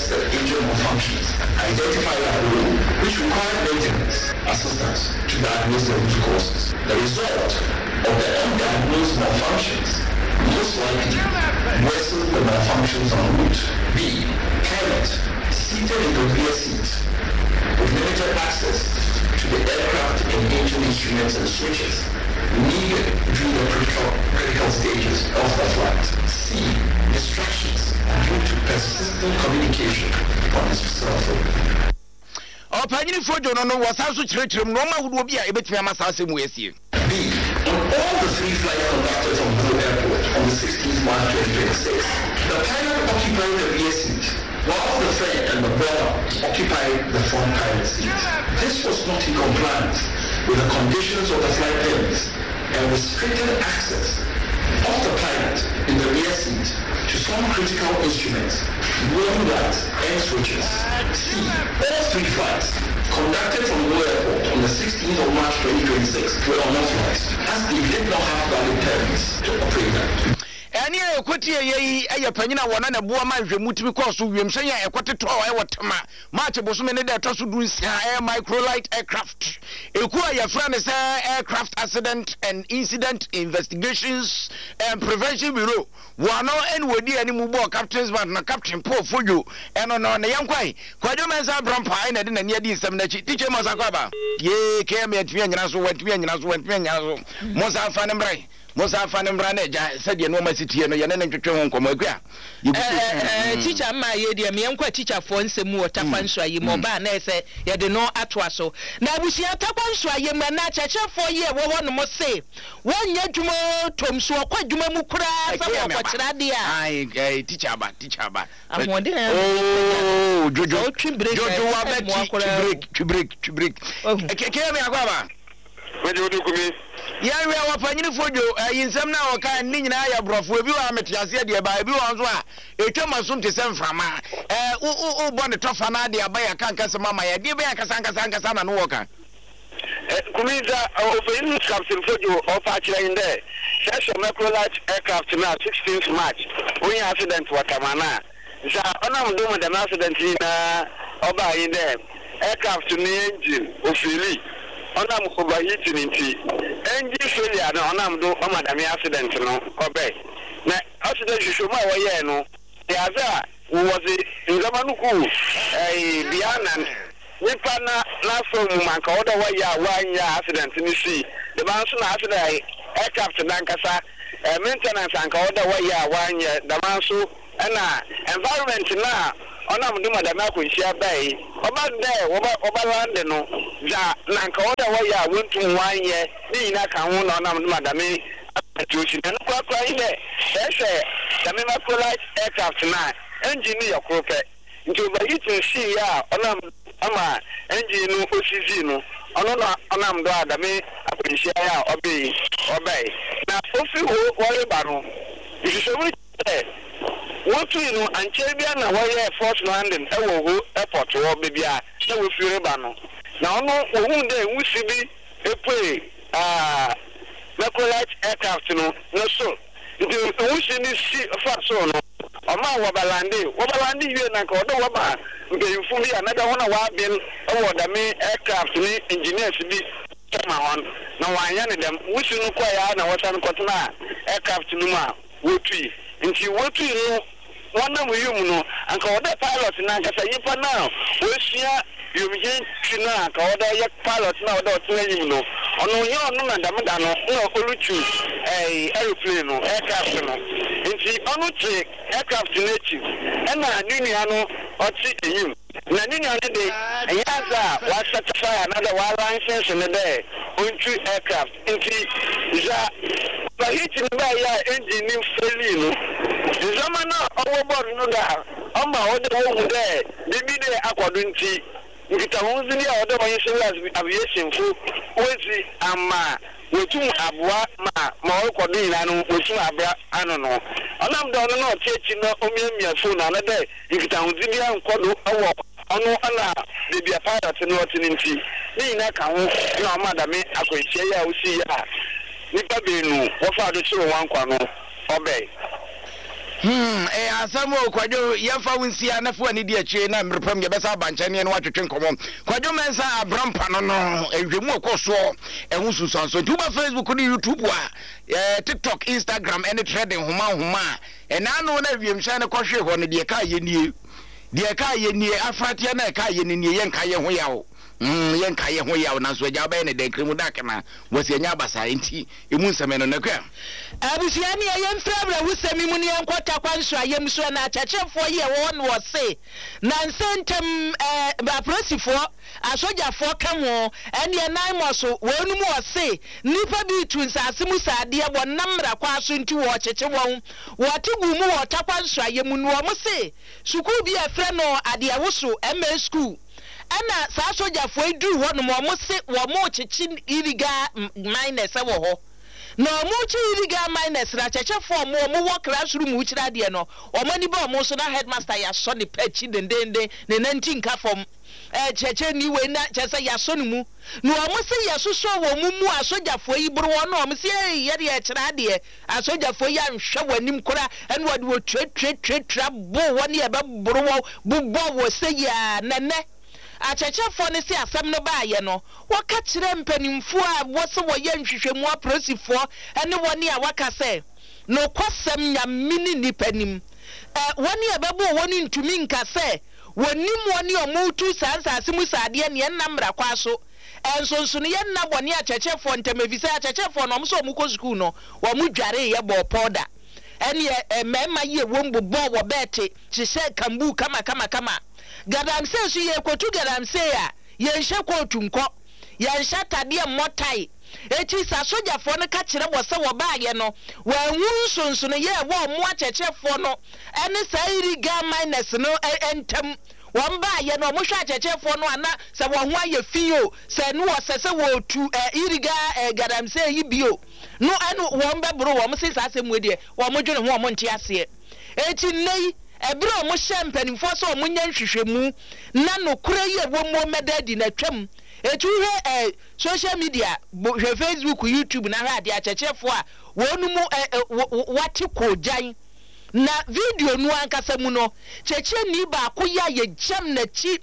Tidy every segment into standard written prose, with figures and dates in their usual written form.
assess the engine malfunctions, identify the role, which required maintenance assistance to diagnose the root causes. The result of the undiagnosed malfunctions most likely worsen the malfunctions en route. B. Pilot seated in the rear seat with limited access to the aircraft and engine instruments and switches needed during the critical stages of the flight. C. Distractions due to persistent communication on his cell phone. Opanyini fojo no was also chirechirem no ma wudo bia ebetimi amasa asem wesie. B. On all the 3 flights conducted from Bro Airport on the 16th March 2026, the pilot occupied the rear seat, while the friend and the brother occupied the front pilot seat. This was not in compliance with the conditions of the flight permits and restricted access of the pilot in the rear seat to some critical instruments, warning lights and switches. C. All 3 flights conducted from Bro Airport on the 16th of March 2026 were unauthorized, as they did not have valid permits to operate them. Any equity a penina one and a boa man mutimi course to Wimshaya equator watama March Bosumene that to do air microlight aircraft. Equa friend is aircraft accident and incident investigations and prevention bureau. One and would be any more captains but na captain poor for you and on the young quay. Quadomansa Brampa and then near this teacher Masakaba. Ye came at Vianazo went Vianazo Mosa Fanembray. Most of them said, "You know, my city, and you're not going to come again." Teacher, my idea, me uncle teacher for some more tapanswa, you more ban, I say, you do not atwaso. Now we see a tapanswa, you may not check for you, one must say. 1 year to more, Tom, so quite Jumamukra, I teacher, but I'm wondering, oh, Jojo, to break. Where do you do me? Yeah, we are finding for you in some now kind of Nina Brof. We are Metiasia, dear Bible, a Thomas to send from one tough anadia by a cancer, mamma, dear Casanca and Walker. Kumida, over Captain for you, or Pacha in there. Such a microlight aircraft now, 16th March, when accident Watamana. I'm doing an accident in Oba in there. Aircraft to the engine, Ophili. Onam overheating inti engine failure na onam do amadame accident no obey na accident show ma waye no ya za was ngamanuku biana nipa na so mu manka oda wanya accident ni si the man so na accident aircraft na nkasa maintenance anka oda wanya the man so na environment na onam do madame akonhia bai oba there oba land no ja nanka oda waya wontum wanye ni na kan ho na onam do madame atuochi na kwa ile ese dame microlight aircraft na engine yakrope nti overheating see ya onam ama engine no osisi no onam do adame akonhia ya obai na ofi ho wore ba no isisomri what you know, and Chabia na why force landing, airport or baby, that will feel Rebano. Now, no, one day we see be a play, microlight aircraft, no, so. If you see a fast so, no, or my Wabalandi, you and I call the Waba, you fully another one of our bill, or the main aircraft, engineers be. Now, I am them, we should know quite a what I'm cutting aircraft Numa, Wootry. Nti wotu no wana muyum no anka oda pilot na nkasa yipa na osia yomje twina anka oda ye pilot na oda otenayim no ono ye ono na damda no na oluchu airplane no aircraft no nti ono che aircraft na chi na nini ano oti eyim na nini ano de yaza wa certify another wa license ne de ontu aircraft nti ja bahiti ba ya engine failure no zamana owo no da ama oda wo de bibi de akwado nti nkita honzili a oda wan serious aviation fu wezi ama wotum aboa ma okwado ina no wotum abra ano no onam do no chechi no omiamia fu na na de nkita honzili a nkwado awo ono ana bibi pilot no otinti ni na ka ho na amadame akwechie ya usi ya nipa benu wofa do chiro wankwa no obey Asamo Quadio, Yafa Winsia, Nafu, dear chain, and Repam Yabesa Banchani and what to drink common. Quadio Mensa, Bram Panono, and Remo Coso, and Ususan. So, Tuba Facebook, YouTube, TikTok, Instagram, any trading, Huma, and I know that you shine a caution on the Akaye, the Akaye near Afratiana, Kayan in Yankaya Hoyao. Yankaya Hoya, Naswajaban, de Krimudakana, was a Yabasa, inti, Imunsaman on the gram. Abusiani, I am traveler who sent me money and quarter quansha, Yamswana, Chacha for year one was say. Nansentum, Baprosifo, a soldier for Camo, and your 9 more so, one more say. Nipa be twins, Asimusa, dear one number of questions to watch it. What to go more, Tapansha, Yamunwa say. Suku be a friend or Adiawusu, MA school. Ana saa soja foi du ho no mo se wo mo chichi iriga minus wo ho no mo chi iriga minus ra cheche fo mo wo classroom uchira de no o mani ba mo so na headmaster ya so ne pachi dendende ne nanti nka fom cheche ni we na chese ya so ne mu no mo se ya so so wo mu asoja foi bro wo no mo se ye de chira de asoja foi ya nhwe wanim kora en wo de wo tre bo wo ne be bro wo bo wo se ya nene achechefo ne si asem no baaye no waka kire mpanimfo a wo se wo ye nhwehwemu aprosifo ene woni a waka se no kwasem nya mini nipanim woni abebo woni ntumi nka se wonim woni omutu sansase mu sade ne namra kwaso ensonso ne ye na bone achechefo ntemevisa achechefo no mso mu ko school no wo mu dware ye bo powder ene mema ye wombo bo wo bete chise kambu kama Gadamse so ye kwotu gadamse ya ye nhye kwotu nko ye nhye tade motai eti sa sojafo no ka kire wo se wo baage no wa nwunsonso no ye wo mo achechefo no ene sa iriga minus no entem won baage no mo hwa achechefo no ana se wo ho aye fio se no wo se wo tu iriga gadamse yi bio no enu won bebro wo mo se sa asem wedie wo mo dwene ho wo mo nte ase eti nei ebro mo champanimfo so mo nya nhwehwemu na no kura ye wo mo medadi na twam etu he social media hwe Facebook YouTube na ha de achechefo a wonu mu wati kojan na video nu ankasa mu no cheche ni ba akoya ye jam na chi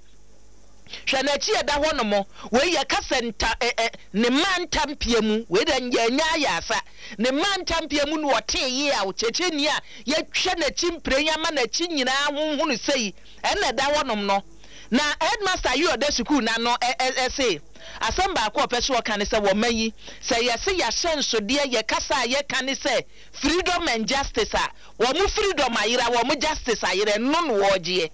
hwanachi eda ho no mo we ye kasenta ne mantampiemu we da nya ya asa ne mantampiemu no wote ye a cheche ni a ye hwe na chi mprenya ma na chi nyina honhunu sei ena da ho no na headmaster you oda school na no say asamba akọ pese wo kan se wo mayi se ye se ya senso de ye kasa ye kan se freedom and justice a wo mu freedom ayira wo mu justice ayira no no wo je.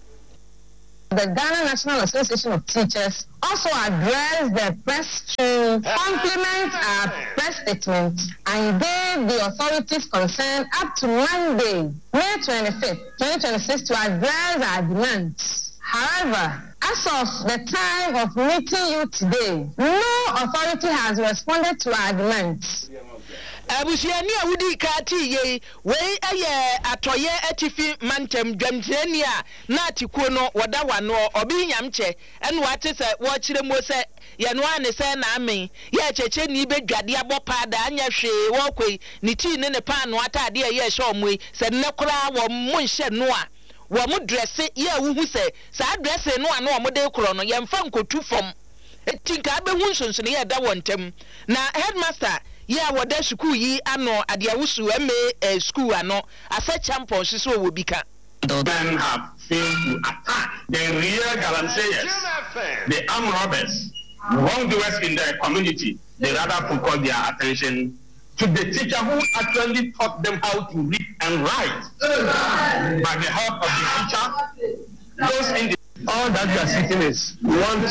The Ghana National Association of Teachers also addressed the press to complement our press statement and gave the authorities concerned up to Monday, May 25th, 2026 to address our demands. However, as of the time of meeting you today, no authority has responded to our demands. Abusiani awudi kati ye we aye atoye atifi mantem dwamtenia na atikuo no woda wano obi nyamche enu wate se wo kire mo se ye no ane se na amen ye cheche ni bedwade abopada anya hwe wo koi ni ti ne pa no atade ye hye omui se ne kura wo mo nhye no a wo mo dress ye wuhu se sa dress no a no wo de kuro no ye mfa nkotu fom etinka be hu nsonso ne ye da wontem na headmaster yeah, what that school ye ano adiawusu MA school ano asa champion so wo bika. Men have failed to attack the real galansayers, the armed robbers, wrongdoers in the community. They rather focus their attention to the teacher who actually taught them how to read and write. By the help of the teacher, those in the all that we are seeking is we want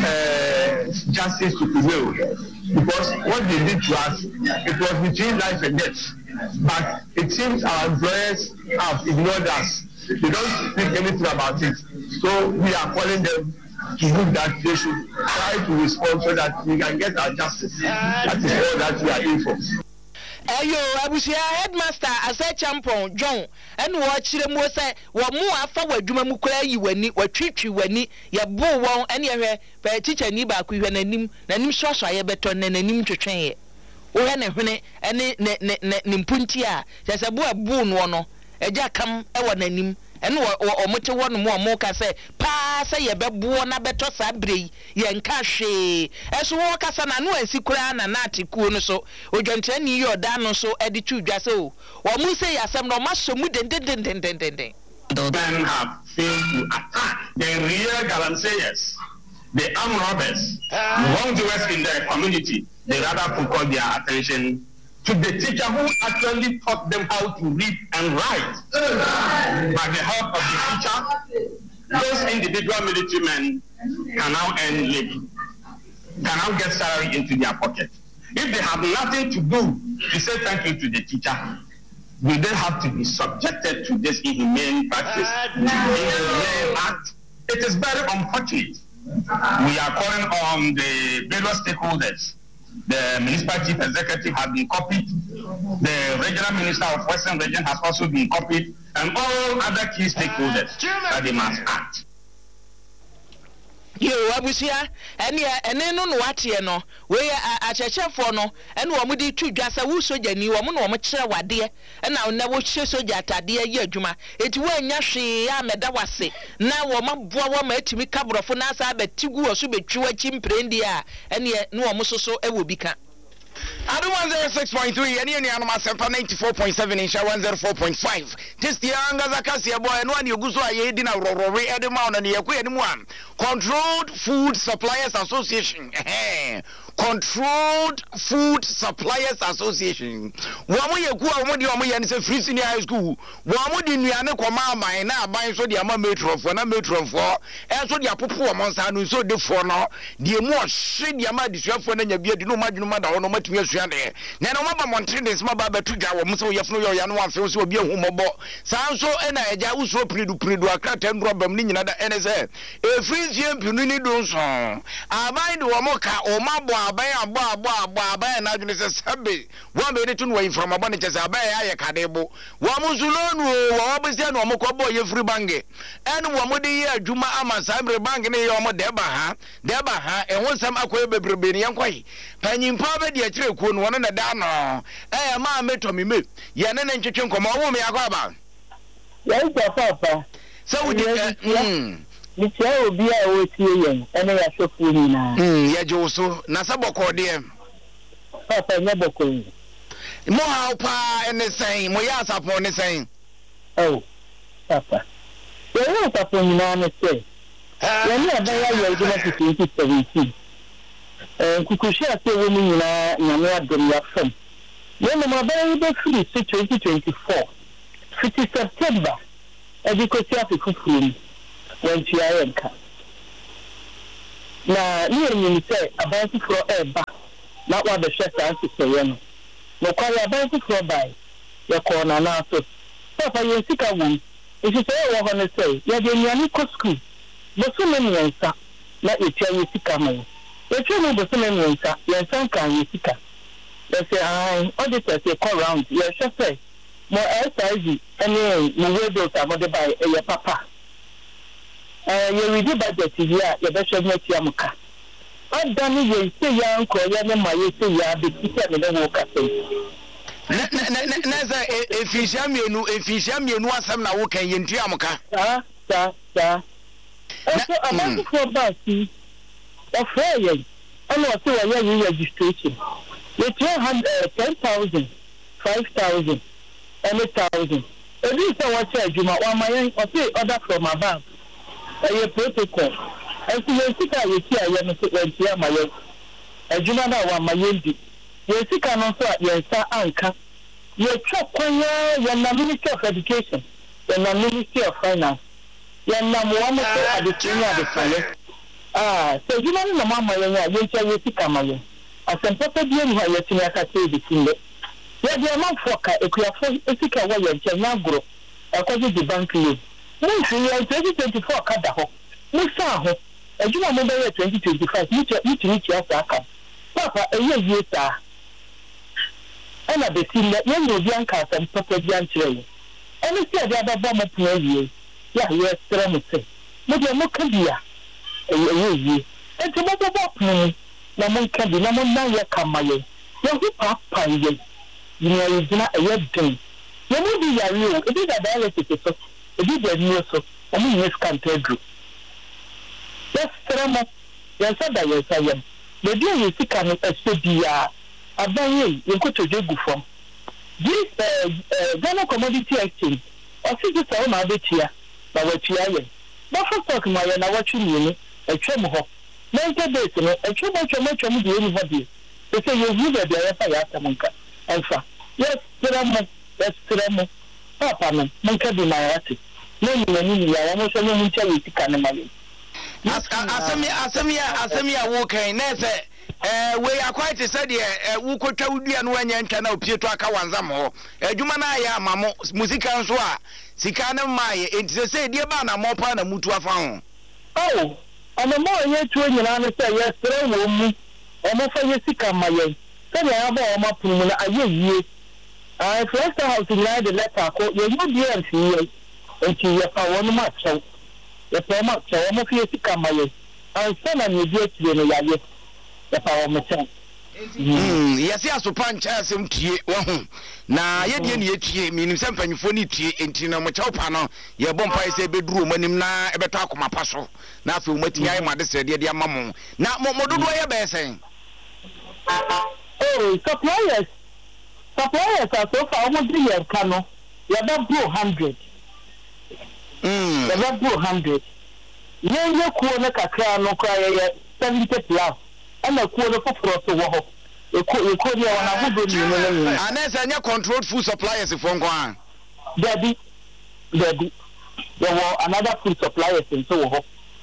justice to prevail, because what they did to us, it was between life and death. But it seems our employers have ignored us. They don't speak anything about it. So we are calling them to look that they should try to respond so that we can get our justice. That is all that we are in for. Ayo abusia headmaster asa champion John enu wo kire mo se wo mu afa wadwuma mu kura yi wani watwitwi wani ye bo won ene hwe pa teacher ni ba ku hwe nanim soso ye beto nanim twetwen ye wo he ne hwene ene ne mpunti a se bo abu no no eja kam e wɔ nanim ene omote wɔ no mo ka sɛ pa sɛ ye bɛboɔ na bɛtɔ sa brei ye nka hwe ɛso wɔ kasa na no ansi kura na na atikuo no so odwantani yi oda no so e de tudwa sɛ o wɔ mu sɛ yasɛm no ma so mu den Men have failed to attack the real galansayers, the armed robbers, wrongdoers in the community. They rather focus their attention to the teacher who actually taught them how to read and write. By the help of the teacher, those individual military men can now earn living, can now get salary into their pocket. If they have nothing to do to say thank you to the teacher, will they have to be subjected to this inhumane practice, inhumane act? It is very unfortunate. We are calling on the various stakeholders. The municipal chief executive has been copied. The regional minister of Western Region has also been copied, and all other key stakeholders that they must act. Yo abusia ene no no watie no we achechefo no ene wo mu di tudwa sa wu soja ni wo mu no wo kire wade na na wo hye soja atade ye adwuma eti wo anya hwe ya meda wase na wo maboa wo ma atimi kabrofo na asa abetigu wo so betwi wachi mprendi a ene no wo mu soso e wo bika Adu 106.3 and Yanuma 94.7 in 104.5. This the Angaza Cassia boy and one you go so a yedina Rori Edemon and Yaku anyone. Controlled Food Suppliers Association. Controlled Food Suppliers Association. Wamu yaku amudi wamu yanise free senior high school. Wamu di nyane kwa mama na buy so the ama metro for na metro for. And so the apupu amonsa no so de for no. The more shit the ama disua for na nyabia di no madwunu mada ono matumi asua de. Na no maba montrenes maba betudwa wo mso yefno yo ya no afi so obi ahumobo. Sanso ena eja uso pridu akrata ndrobam ni nyina da enese. E free CMP ni do so. Abai de wo moka o mabo abai abai na adwene se sabe wo be de tunu from abone chese abai aye kadebo wo muzulonu wo obesia no mokobo ye free bange ene wo mo de ye adwuma ama sabre bange ne ye wo deba ha enwo sam akoye bebrebe ne yankwai panyimpa be de akire kuo no wono na da no ma metomi me ye ne ntwetwe nkoma wo me yakwa ba ye nko papa so we ni tie obi a wo tie yen ene ya shofu ni na ya joso na saboko de papa nya boko mo ha pa ene sen mo ya sapo ne sen oh papa ye papa ni na ne se ye ni abaya ye di na 2017 kukushi ase wo ni na nyame adom ya fam ye no mabaya be free 2024 50 September edikosi afufuru when she ayenka na ni say about for eba na wa be hwe san se ye no no kwari about for by ye ko na na so papa ye sika won e se say wo ho ne say ye de nyani ko school bo so me nyensa na e tia ye sika mo e twa no bo so me nyensa ye san kan ye sika ye say ai all this say call round ye hwe say mo SIV ene mo we do ta mo de by ye papa you read budget here, you better not yamuka. I done you say young, Korean, my say ya be teacher and walk up. Nasa, if you sham you know some now can you yamuka? Sir. Also, about for Bassi, or Friday, I know so a registration. You 10,000, 5,000, and 1,000. At least I want to charge you my or pay order from my bank. A protocol. And so you see how you see I am to my Ajumana wa mayendi. You see can also your star anchor. Your chop your Ministry of Education, your Ministry of Finance, your number one at the senior of the fire. So you know the mamma you see Kamayo. As a papa being where you see a say the thing. Yet the amount for a clear a sick away and Janagro, according to the bank loan. No, 2024 kada ho. No sa ho. Ejuma mo be 2025 you aka. Papa eye ta. Ana be tin na ye no bi anka san papa bi ankyere. Ani si ade ababa mo pon awie. Ya ye stra mo se. Mo de mo ka bia. Eye. Enti mo bo pon na mo ka bi na mo na ye kamaye. Ye hu papa ye. Ni ye gina eye den. You will be a real, it is a dialysis, it is a new so, only yes can tell you. Yes, Tremo, yes, I am. The deal you see can be a bay, you go to Jogu from. This Ghana Commodity Exchange, or see this own habit here, but what you are. But for talking, my and I watch you, a tremor. Mental base, a tremor, the anybody. They say you will be a fire, and fa. Yes, Tremo. Yes, Tremo. Papa, Monka be my attic. No, I almost only tell you to Canamali. Asemia walking, Nessa. We are quite a study. Who could tell you and when you can help you to a Kawanzamo. Jumanaya, Mamo, Musica and Swa. Sikana Mai, it's a say, dear Bana, Mopa and Mutua found. Oh, and the more you train, you understand, yes, Tremo. Almost a Yessica, my young. Then I have all my pulmona a year. First house in the letter, you will be able to until you have 1 month. So, the poor much, so almost here to come away. I'll send on you get to the power of my son. Yes, yes, to punch us him to one. Now, yet, meaning something funny tea in Tina Machopano, your bumpy say bedroom when him now ever talk my parcel. Now, for what I mother said, dear mamma. Now, more do I bear saying? Oh, suppliers. Suppliers are so far almost 3 years, Kano. You have not 100. You have not 100. You have quarter Kakra, no cry 70 plus. And a quarter for Frost to walk. You could hear one of them. And as I controlled food suppliers from Guan. Daddy. There were another food suppliers in Soho.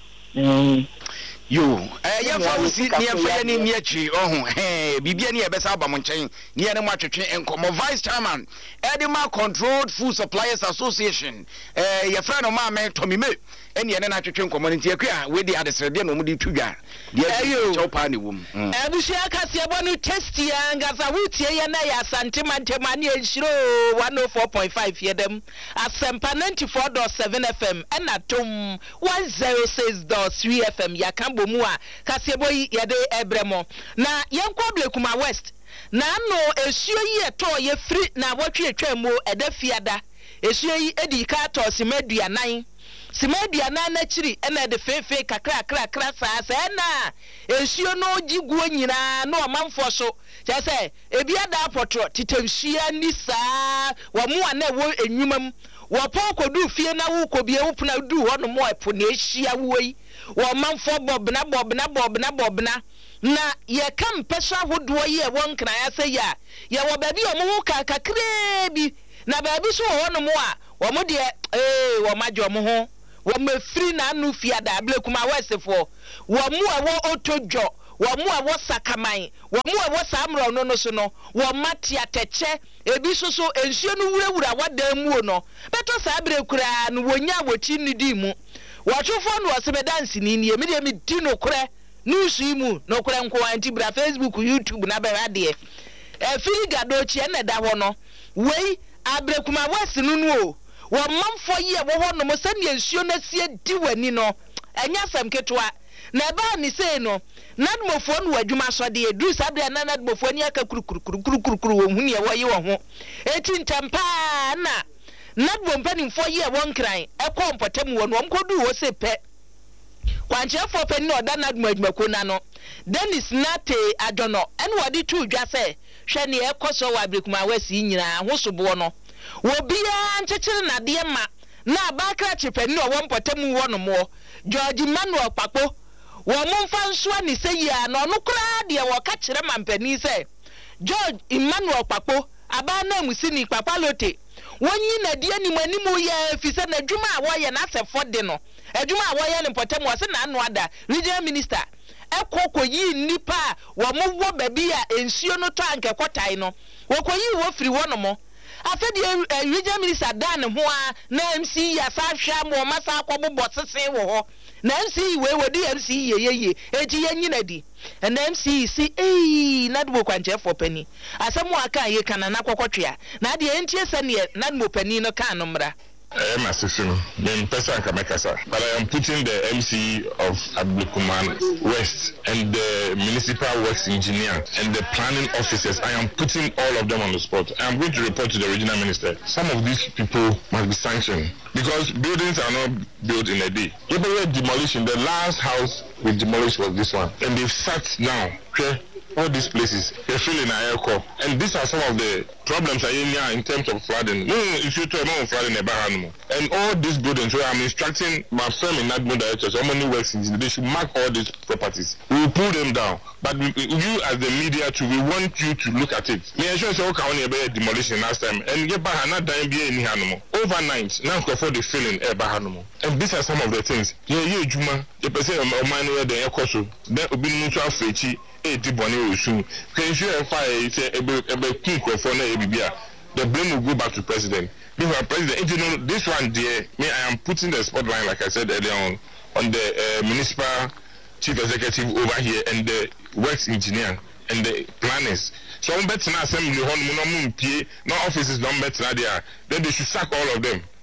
You, your pharmacy near Fanny near Chi, oh, hey, Bibiani Besaba Monchain, near the market and come Vice Chairman, Edema Controlled Food Suppliers Association, your friend of mine, Tommy May, and the nitrogen community, with the other Serbian Mudi Tuga, the Chopani woman. Abushia Cassiabanu Testia and Gazawuti and Santimantemania Shiro 104.5 here them at Sempa 94.7 FM and at 106.3 FM Yakambo. Mua Kasieboy Yade Ebremo na Yankwable Kuma West na no esuo yi eto ye free na wotwe atwamo edafiada esuo yi edika to simaduanan na chiri ena de fefe kakra sa na esuo no giguo nyina no manfo so kyese ebiada apotro titamhia ni saa wa mu ana wo enwumam wo pokodu fie na wo kobie wo puna du ho no mo epo na ehia woi wo manfo bobna na ye kam pesa hodo ye won kran ya se ya ye wo ba bi o mo ka kakra bi na ba bi so ho no mo a wo mo de wo majo mo ho wo mafiri na anu fiada ablekuma wesefo wo mu a wo otodwo wo mu a wo sakaman wo mu a wo samro no so no wo mate ateche ebi so ensuo no wurawura wadam mu no beto sa abrekura no wonya wochi nidi mu wachofo no osebe dance ni ni emi de mi di no kore nusu imu no kore nko anti bra Facebook YouTube na be rade firi gadochi ene da ho no wei abrekuma wesi nunu o wo manfo ye wo ho no mo sane ensuo na sie di wani no enya sam ketwa na ba ni sei no nadmofo no wadwuma so de edu sabre na nadmofo ni aka kurukuru wo huni e wo ye wo ho eti ntampa na nadbo mpanimfo ye won kran ekọ mpotem wo no omkodu wo se pe kwanchefo pe ni oda nadmo adwumako na no Dennis Nate adono en wadi tu dwa se hwe ne ekoso wa abrekuma wasi nyina hosobo no wo bia nchechire na de ma na abakra chepani wo mpotem wo no mo George Manuel Papo wo mumfa nso ani se ya no no kra de wo ka kire mampani se George Emmanuel Papo aba na musini papa lote wonyi na die ni manimu ya fise na dwuma a wo ye na asefo de no adwuma a wo ye ne mpotem wo se na anu ada regional minister ekoko yi nipa wo mo wo baby a ensuo no to anke kotai no wo koyi wo firi wo no mo afedi regional minister dan ho a na MC ya sa hwa mo masa akobo sese wo ho na MC we wodi MC ye eti ye nyina di and MC si nadbo kwanche for penny asemu aka ye kana na kokotwea na de entie se ne nadmo penny no kan no mra My sister, then person Kamekasa, but I am putting the MC of Ablikuman West and the municipal works engineer and the planning officers. I am putting all of them on the spot. I am going to report to the regional minister. Some of these people must be sanctioned because buildings are not built in a day. If they were demolition, the last house we demolished was this one, and they've sat now. Okay? All these places, they're filling air core. And these are some of the problems in terms of flooding. No, if you talk about flooding, and all these buildings where I'm instructing my firm in Admin Directors, how many works they should mark all these properties. We will pull them down. But you as the media too, we want you to look at it. Me sure say okay on demolition last time. And get back another time be any animal. Overnight, now for the filling animal. And these are some of the things. Yeah, Juma, the person of mine where the air then will be neutral fechi. The blame will go back to president. President, this one, dear, me, I am putting the spotlight, like I said earlier on the municipal chief executive over here and the works engineer and the planners. So I'm betting assembly, no offices, no better there. Then they should sack all of them.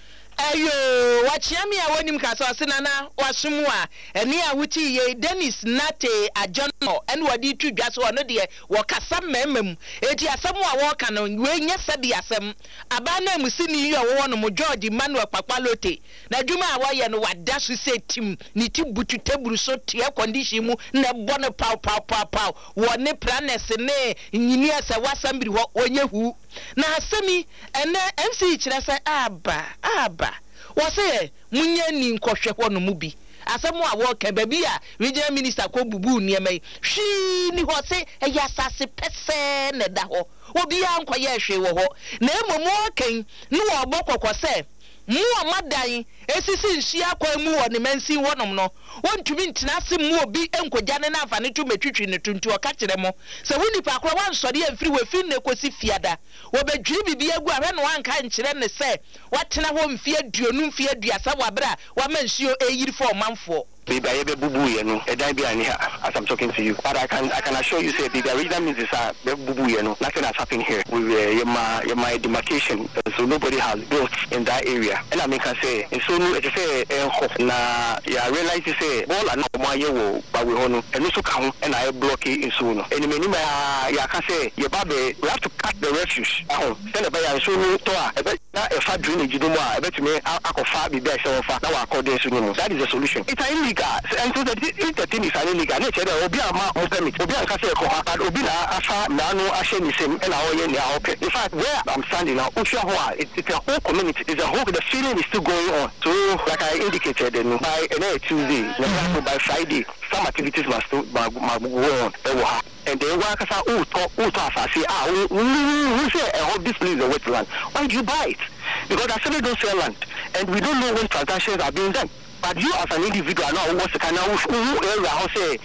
Ayo, wachiami ya wani mkasa sinana wasumua eni ya wuti ye Dennis Nate ajono eni wadi tu gwaso wano diye wakasa memem eti asamu wa waka na wenye sabi asem abana musini yu wa no George Manuel Papalote na juma awaye no wadasu se tim ni ti butu teburu so tie condition mu na bone pow wone planes ne nyini asa wasambiri wonye hu na asemi ene MC kire se aba wase munye ni nkohwe ho no mu bi asemu a wo ka baby a regional minister ko bubu niamai hwi ni ho se eyasase pese ne da ho obi a nkoye hwe wo ho na emomo kan ni wo bokokọ se mu amadan esisi nhia kwa mu wo ne mansi wonom no wontumi ntina ase mu obi enkogya ne na afane tu metwitwi ne tuntu o ka kire mo se woni pa akwa wansode amfiri we ne kosi fiada wo bedwiri bibia egu ahwe no anka nkire ne se watena ho mfie aduonu mfie aduasa wabra wa mansuo eyiri fo manfo Baby, I have a bubu, you know, as I'm talking to you. But I can assure you, say, the regional minister, bubu, you know, nothing has happened here with my demarcation. So nobody has built in that area. And I mean, can say, and so it's say, na, yeah, realize you say, all are not my year, but we own, and also come and I block it in soon. And in many, yeah, can say, your baby, we have to cut the refuge. Send a buyer, so a fat drainage, you don't want, I bet you may, I could far be there, so far, now I call this, that is the solution. It's illegal. And so the thing is illegal. Nature there will be a man on permit. Obi anka say ko and obi na afa na no ahye ni sem na wo ye ni ahope. In fact, where I'm standing now, it's a whole community. It's a whole. The feeling is still going on. So, like I indicated, by Tuesday, by Friday, some activities must go on. And then one can say, who say I hope this place is a wetland. Why do you buy it? Because I certainly don't sell land, and we don't know when transactions are being done. But you as an individual now what's the kind of area how say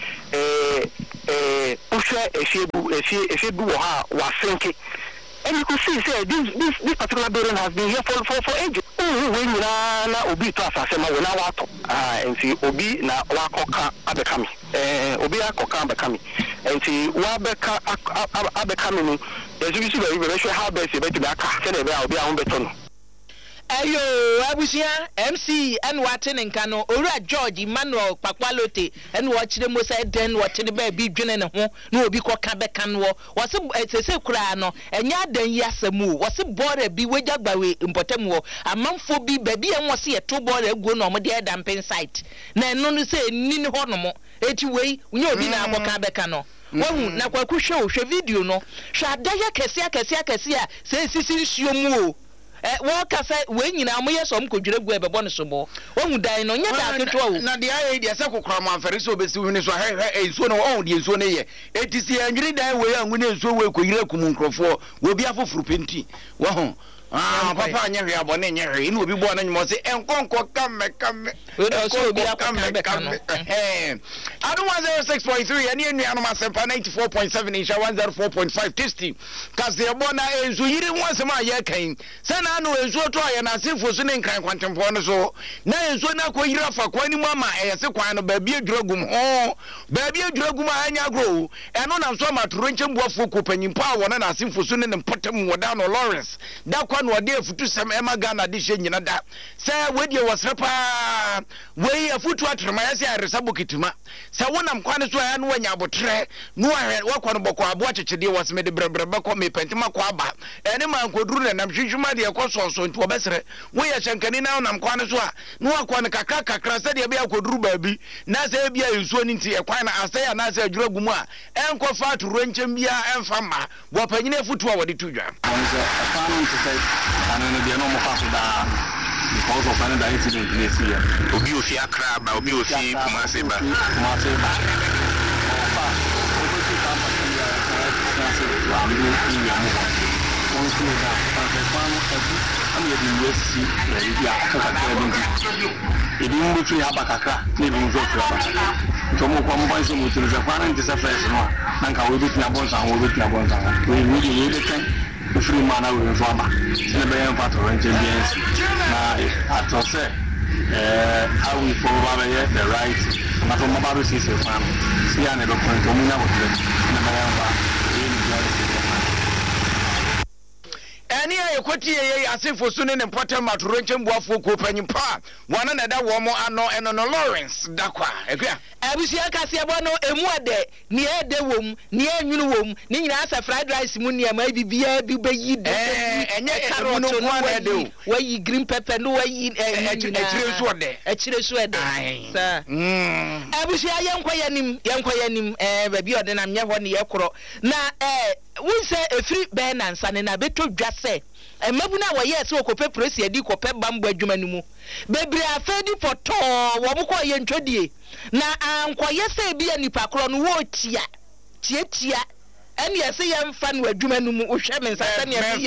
if you was sinking. And you can see say this particular building has been here for ages. When you na obi to asasema we na wato and see obi na wakoka abekami obi akoka abekami and see wa beka abekami no there's usually very sure how best you better be aka say na be obi a beto no. Ayo abusia MC and watin nka no owura George Emmanuel Papalote and watchire mo say den watine ba bi dwene ne ho na obi koka beka no wose sese kura no enya dan yi asemu wose bore bi wejagbawe importem wo amanfo bi ba bi en wose yeto bore aguo no mo de damping site na eno no say ni ne ho no mo eti wei unya obi na aboka beka no wahu na kwakuhwe o hwe video no hwa adaya kese a say sisi nsuo mu o waka say we nyina mo yesom kodwire gu ebebo ne sobo wohu dan no nya da keto wo na de ayi de se kokora man fere so besi hu ne so enso no on de enso ne ye etisi anwiri dan we anwu ne enso we koyire kum nkrofo wo bi afofuru penti wahu papa anya hwe abone nya hwe ina obi bo na nyimo se enkonko kamme we do so obi akamme adu 106.3 ani enu anu masempa 94.7 insha 104.5 tasty kaze bona enso yiri ho asema ye kan sana anu enso to aye na sefo so ne nkan kwantempo no so na enso na koyira fa kwani mu ama eyese kwan no ba bi aduragum ho ba bi aduragum anya grow eno na so maturo nchembuafo ko panyimpa wona na sefo so ne mpotem woda no Lawrence da kwa no ɔde afutu sɛm ɛma Ghana de hyɛ nyina da sɛ wɔdie wɔsrɛ paa wei afutu atrema yɛ sɛ aresa bokituma sɛ wonam kwane so a no wanya abotrɛ no ahwɛ wakɔ no bɔkɔ aboa kyekyedeɛ wɔseme de brɛbrɛ bɛkɔ me pɛntema kɔ aba ɛne ma nkoduru ne nam hwehwuma deɛ ɛkɔ sɔnsɔ nti wɔbɛsrɛ woyɛ hyɛnkani na wonam kwane so a no wakɔ no kakra sɛdeɛ bɛyɛ akɔduru baabi na sɛ bia nsuo no nti ɛkwan na asɛe anaasɛ adwura gu mu a ɛnkɔ fa atoro nkyɛm bia ɛmfa ma wɔpanyine afutu a wɔde to dwa because of another incident in this year. Obi ofi Accra ba, obi ofi Kumasi ba. Free man out in Fama. Never am part of Ranchampions. I thought, how we follow the right, not from Mabaru Sister Farm. See, I never point to me now. Any equity as if for soon and important maturation waffle cooping pa. One another woman and no Lawrence Dakwa. Abusia Kasiabano Emuade, near the womb, near new womb, Nina as a fried rice munia, maybe beer, be and yet carrot do. Where ye green pepper, no way in a chile sword. Abusia young Quayanim, baby, or than I'm never near Kro. Now, we say a free ban and son and a bit of just say. And Mabuna wa yes, or cope press a dick or pep bamboo jumanumu. Baby, I fed you for tall, Wabuko yen trade. Na ankwaya se bia nipa kro no wo tia ene yese yem fa no adwuma no mu ohwe men sasa ne yese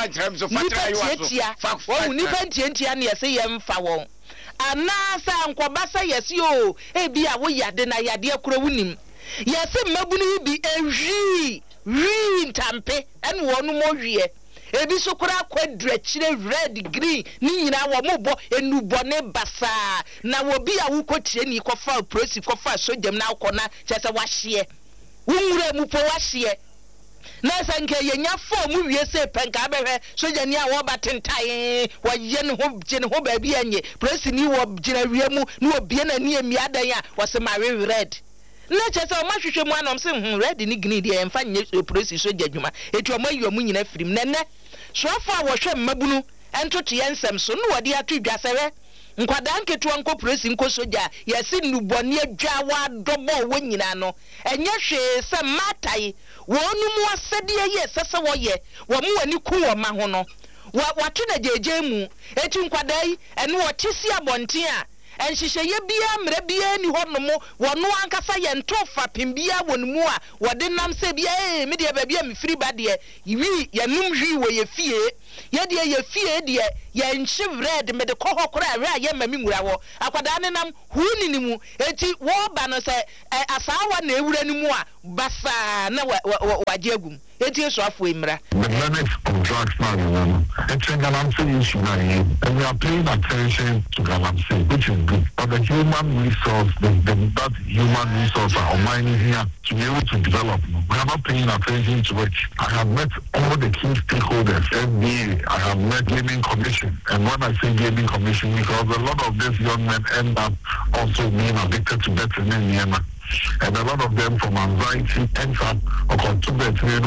wo nipa ntia ne yese yem fa won ana sa ankwabasa yese o e bia wo yade na yade akro wunim yese mabunu bi ehwi ntampe ene wo no mo hwie ebi so kura kwadra chire red green ni nyina wo mobo enubo ne basa na wo bi a wo kotire ni kofa prosi kofa sojam na akona chese wahye wunwura mu po wahye na sanke yenya fo mu wie se penka behwe sojani a wo batentai wo ye ne ho gine ho ba bi anye prosi ni wo gina wie mu ni obie na ni emiadan a wo se ma red na chese o ma hwehwe mu anom se red ni green de emfa nye prosi soja dwuma etu o ma yi o mu nyina firim nene so fa wo hwe mabunu entoto yensem so no wode atu dwasere nkwadan ketu anko presi nko soja yesi nubone adwa wa dobo wo nyina no enye hwe se matai wonu mu asede ye sese wo ye wo mu wani ku wo ma ho no watu na jeje mu eti nkwadai ene wo tisi abonten a enhyehyeye bia mre bia ni honomo wono ankasa ye ntofa pembia wonmu a wode nam se bia me de ba bia me firi ba de wi ye num hwi wo ye fie ye de ye fie de ye nchi red me de koho kora a ye mami nwura wo akwada ne nam huni ni mu eti wo ba no se asawa na ewura ni mu a basa na waje agum eti so afo emra. The limits of drugs now, it's a Galamsey issue now, and we are paying attention to Galamsey, which is good. But the human resource, that human resource are mining here to be able to develop. We are not paying attention to it. I have met all the key stakeholders, NBA, I have met Gaming Commission. And when I say Gaming Commission, because a lot of these young men end up also being addicted to betting in Yemen. And a lot of them from anxiety ends up or contribute to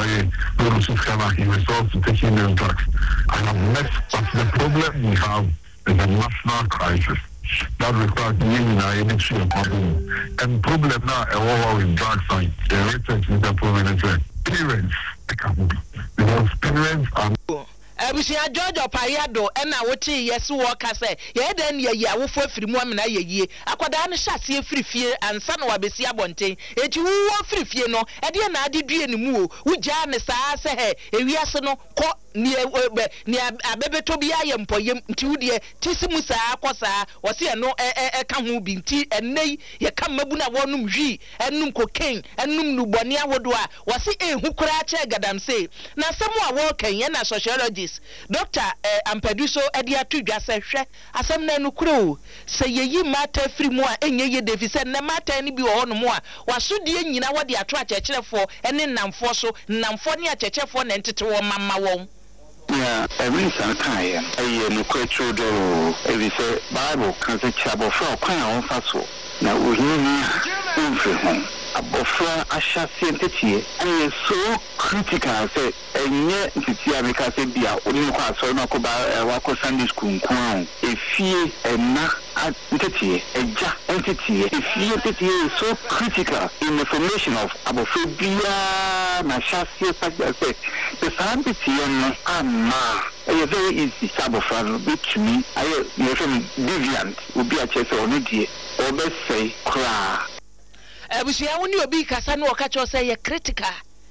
he resorts to taking those drugs. I have met, but the problem we have is a national crisis that requires being in a problem. And problem now over with drugs and the research is the problem. Parents because parents are Abusia George Opariado ena wochi yesu wo kase ye den ye ya wo firi mu amena ye yie akwada ne hyase firifie ansa na wabesi abonten eti wo firifie no e de na adedue ne mu o wugya ne saa se he ewiase no ko ni abebeto bia ye mpoyem nti wudie tisimu saa kosa wose no ka ho bi nti enei ye ka mabu na wonum hwi enum kokain enum nubone awodo a wose ehu kura che gadamse na semu a wo kan ye na sociologist Dr. Ampeduso edia tudwa se hwe asem na nukuro se yeyi mata firi mu a enye ye defise na mata ni bi wo no mu a wasodie nyina wode ato akyekyerefo ene namfo so namfo ne akyekyerefo na ntete wo mamma won Yeah, every time I no question do. Every say Bible can say chabo for kwan on faso. Na we hear home. Abofra ahyase ntetie ɛyɛ so critical say enye ntetie ameka say bia oni kɔ asɔre na kɔ ba wakɔ Sunday school nko efie ɛna ntetie ɛgya ntetie efie ntetie is so critical in the formation of abofra bia na ahyase say the ntetie no ama ɛyɛ very easy abofra no betumi ayɛ yɛfɛ deviant obi a kyerɛ sɛ ɔno die ɔbɛsɛe koraa. Abusia woni obi kasa no okacho say ye critical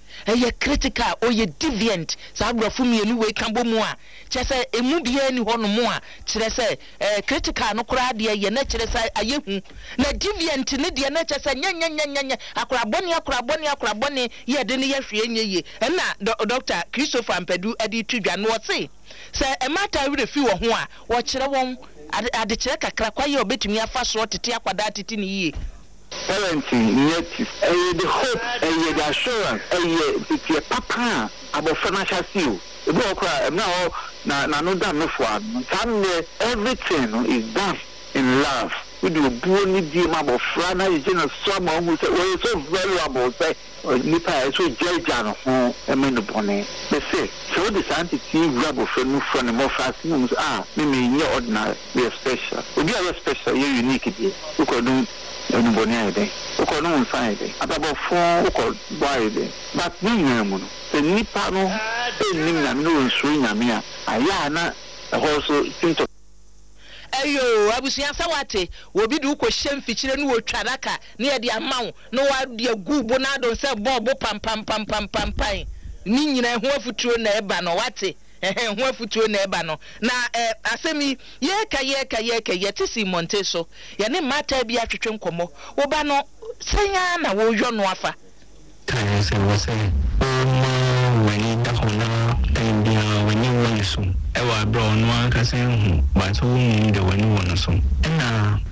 or ye deviant sa abrafo mienu we kambo mu a che say emu bia ni ho no mu a kire say critical no kora de ye na kire say ayehu na deviant ne de na che say nya akoraboni ye de ne ye hwe nye na Dr. Christopher Ampadu adi tudwa no say e mata we fi wo ho a wo kire won ade kire kakra kwa ye obetumi afa so tete akwada tete ni ye. Parenting, yet the hope, the assurance, the papa about financial seal. Now, no done no for everything is done in love. We do only dear about Frana is in a summer who said, well, it's so valuable, say, Nipa is so judge home, and men upon it. They say, so the sanctity rubble for no friend and more fast news are, maybe in your ordinary, we are special. We are special, you're unique, you could do. Anybody ide ko no nsan ide ababo fo ko boy ide but ni nyamu no se nipa no enim na no nsu nyame a aya na also tinto ayo abusia sawate obi du ko hyem fikyire no wotwa daka na ye de amawo no wa de agubo na don se bobo pam ni nyina ho afutuo na eba no wate ho afutuo na eba no na asemi ye ka tisi monte so ye ne mata bi atwetwe nkomo wo ba no senya na wo hwo no afa kan se wo se wani da hona bia wani woni so e wa bro no aka se hu ba so ni de wani woni so na